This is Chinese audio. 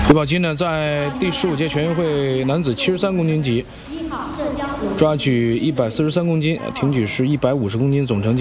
李宝金呢，在第15届全运会男子73公斤级抓举143公斤，挺举是150公斤，总成绩